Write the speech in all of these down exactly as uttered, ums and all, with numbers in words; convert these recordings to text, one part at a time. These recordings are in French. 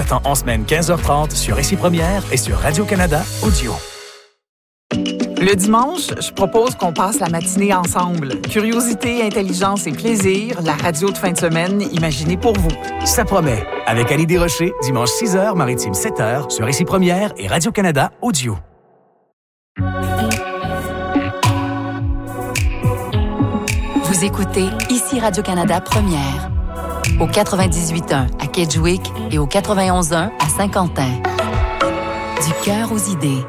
Partant en semaine quinze heures trente sur Ici Première et sur Radio-Canada Audio. Le dimanche, je propose qu'on passe la matinée ensemble. Curiosité, intelligence et plaisir, la radio de fin de semaine imaginée pour vous. Ça promet. Avec Annie Desrochers, dimanche six heures, maritime sept heures, sur Ici Première et Radio-Canada Audio. Vous écoutez Ici Radio-Canada Première. Au quatre-vingt-dix-huit point un à Kedgewick et au quatre-vingt-onze point un à Saint-Quentin. Du cœur aux idées.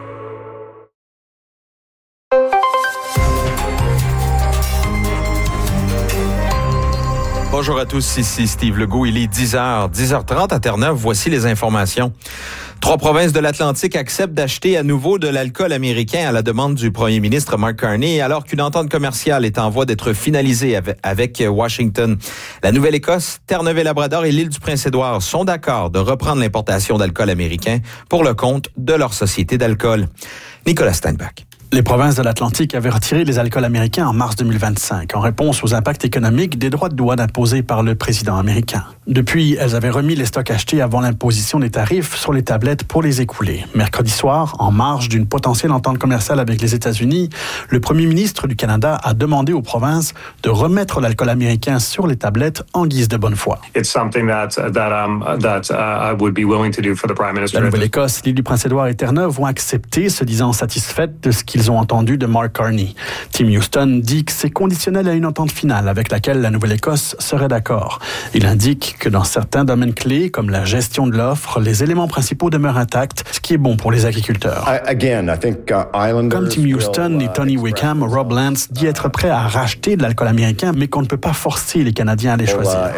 Bonjour à tous, ici Steve Legault. Il est dix heures, dix heures trente à Terre-Neuve. Voici les informations. Trois provinces de l'Atlantique acceptent d'acheter à nouveau de l'alcool américain à la demande du premier ministre Mark Carney, alors qu'une entente commerciale est en voie d'être finalisée avec Washington. La Nouvelle-Écosse, Terre-Neuve-et-Labrador et l'île du Prince-Édouard sont d'accord de reprendre l'importation d'alcool américain pour le compte de leur société d'alcool. Nicolas Steinbach. Les provinces de l'Atlantique avaient retiré les alcools américains en mars deux mille vingt-cinq, en réponse aux impacts économiques des droits de douane imposés par le président américain. Depuis, elles avaient remis les stocks achetés avant l'imposition des tarifs sur les tablettes pour les écouler. Mercredi soir, en marge d'une potentielle entente commerciale avec les États-Unis, le premier ministre du Canada a demandé aux provinces de remettre l'alcool américain sur les tablettes en guise de bonne foi. It's something that that um that uh, I would be willing to do for the Prime Minister. La Nouvelle-Écosse, l'île du Prince-Édouard et Terre-Neuve vont accepter, se disant satisfaites de ce qu'ils ont entendu de Mark Carney. Tim Houston dit que c'est conditionnel à une entente finale avec laquelle la Nouvelle-Écosse serait d'accord. Il indique que dans certains domaines clés, comme la gestion de l'offre, les éléments principaux demeurent intacts, ce qui est bon pour les agriculteurs. I, again, I think, uh, Comme Tim Houston will, uh, et Tony Wickham, Rob Lance dit être prêt à racheter de l'alcool américain, mais qu'on ne peut pas forcer les Canadiens à les choisir. Uh,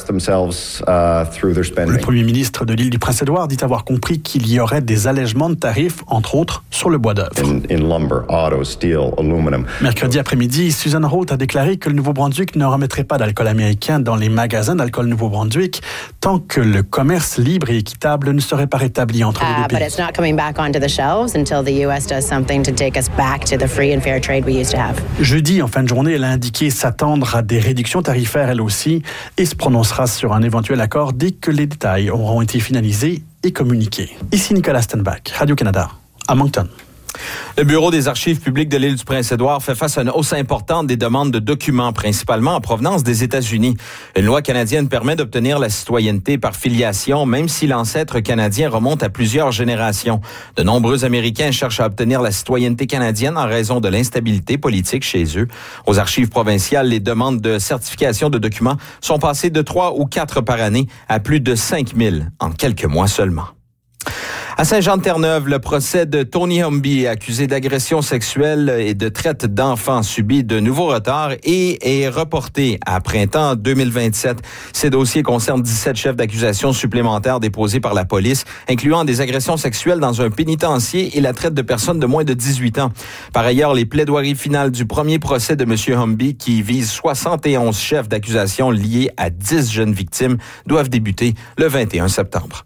uh, Le premier ministre de l'île du Prince-Édouard dit avoir compris qu'il y aurait des allègements de tarifs, entre autres, sur le bois d'œuvre. In, in lumber, auto, steel, aluminum. Mercredi après-midi, Susan Holt a déclaré que le Nouveau-Brunswick ne remettrait pas d'alcool américain dans les magasins d'alcool Nouveau-Brunswick tant que le commerce libre et équitable ne serait pas rétabli entre les deux pays. But it's not coming back onto the shelves until the U S does something to take us back to the free and fair trade we used to have. Jeudi, en fin de journée, elle a indiqué s'attendre à des réductions tarifaires elle aussi et se prononcera sur un éventuel accord dès que les détails auront été finalisés et communiqués. Ici Nicolas Steinbach, Radio-Canada, à Moncton. Le Bureau des archives publiques de l'île du Prince-Édouard fait face à une hausse importante des demandes de documents, principalement en provenance des États-Unis. Une loi canadienne permet d'obtenir la citoyenneté par filiation, même si l'ancêtre canadien remonte à plusieurs générations. De nombreux Américains cherchent à obtenir la citoyenneté canadienne en raison de l'instabilité politique chez eux. Aux archives provinciales, les demandes de certification de documents sont passées de trois ou quatre par année à plus de cinq mille en quelques mois seulement. À Saint-Jean-de-Terre-Neuve, le procès de Tony Humby, accusé d'agression sexuelle et de traite d'enfants, subit de nouveaux retards et est reporté à printemps deux mille vingt-sept. Ces dossiers concernent dix-sept chefs d'accusation supplémentaires déposés par la police, incluant des agressions sexuelles dans un pénitencier et la traite de personnes de moins de dix-huit ans. Par ailleurs, les plaidoiries finales du premier procès de M. Humby, qui vise soixante et onze chefs d'accusation liés à dix jeunes victimes, doivent débuter le vingt et un septembre.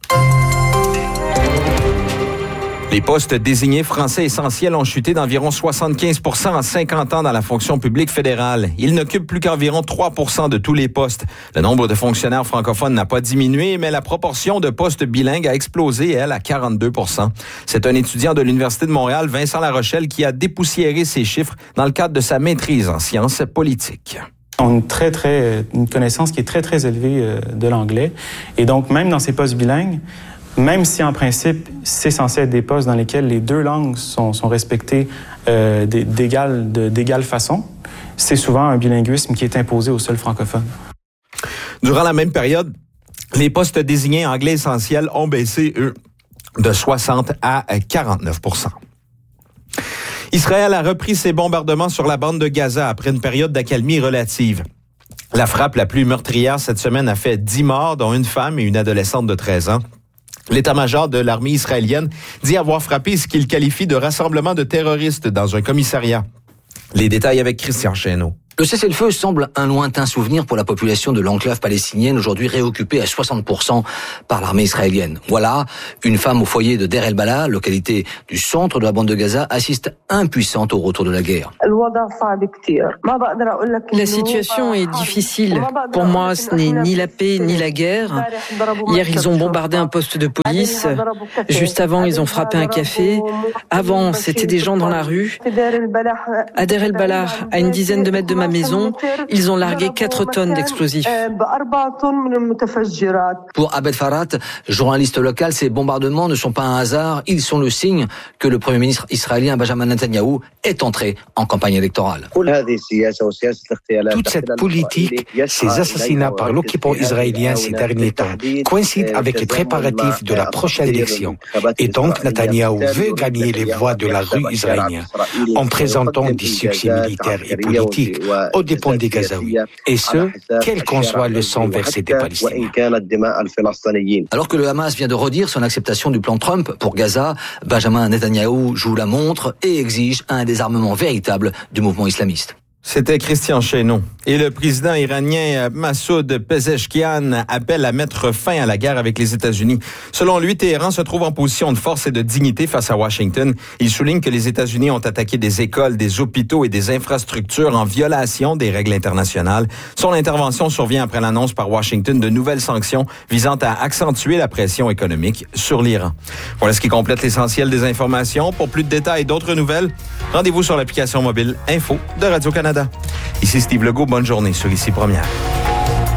Les postes désignés français essentiels ont chuté d'environ soixante-quinze pour cent en cinquante ans dans la fonction publique fédérale. Ils n'occupent plus qu'environ trois pour cent de tous les postes. Le nombre de fonctionnaires francophones n'a pas diminué, mais la proportion de postes bilingues a explosé, elle, à quarante-deux pour cent. C'est un étudiant de l'Université de Montréal, Vincent Larochelle, qui a dépoussiéré ces chiffres dans le cadre de sa maîtrise en sciences politiques. On a une, très, très, une connaissance qui est très, très élevée de l'anglais. Et donc, même dans ces postes bilingues, même si, en principe, c'est censé être des postes dans lesquels les deux langues sont, sont respectées euh, d'égale, de, d'égale façon, c'est souvent un bilinguisme qui est imposé aux seuls francophones. Durant la même période, les postes désignés anglais essentiels ont baissé, eux, de soixante à quarante-neuf pour cent. Israël a repris ses bombardements sur la bande de Gaza après une période d'accalmie relative. La frappe la plus meurtrière cette semaine a fait dix morts, dont une femme et une adolescente de treize ans. L'état-major de l'armée israélienne dit avoir frappé ce qu'il qualifie de rassemblement de terroristes dans un commissariat. Les détails avec Christian Chesneau. Le cessez-le-feu semble un lointain souvenir pour la population de l'enclave palestinienne, aujourd'hui réoccupée à soixante pour cent par l'armée israélienne. Voilà, une femme au foyer de Deir el-Balah, localité du centre de la bande de Gaza, assiste impuissante au retour de la guerre. La situation est difficile. Pour moi, ce n'est ni la paix ni la guerre. Hier, ils ont bombardé un poste de police. Juste avant, ils ont frappé un café. Avant, c'était des gens dans la rue. À Deir el-Balah, à une dizaine de mètres de ma maison, ils ont largué quatre tonnes d'explosifs. Pour Abed Farat, journaliste local, ces bombardements ne sont pas un hasard. Ils sont le signe que le Premier ministre israélien Benjamin Netanyahou est entré en campagne électorale. Toute cette politique, ces assassinats par l'occupant israélien ces derniers temps, coïncident avec les préparatifs de la prochaine élection. Et donc, Netanyahou veut gagner les voix de la rue israélienne en présentant des succès militaires et politiques aux dépens des Gazaouis. Et ce, quel qu'en soit le sang versé des Palestiniens. Alors que le Hamas vient de redire son acceptation du plan Trump pour Gaza, Benjamin Netanyahou joue la montre et exige un désarmement véritable du mouvement islamiste. C'était Christian Chesneau. Et le président iranien Massoud Pezeshkian appelle à mettre fin à la guerre avec les États-Unis. Selon lui, Téhéran se trouve en position de force et de dignité face à Washington. Il souligne que les États-Unis ont attaqué des écoles, des hôpitaux et des infrastructures en violation des règles internationales. Son intervention survient après l'annonce par Washington de nouvelles sanctions visant à accentuer la pression économique sur l'Iran. Voilà ce qui complète l'essentiel des informations. Pour plus de détails et d'autres nouvelles, rendez-vous sur l'application mobile Info de Radio-Canada. Ici Steve Legault, bonne journée sur Ici Première.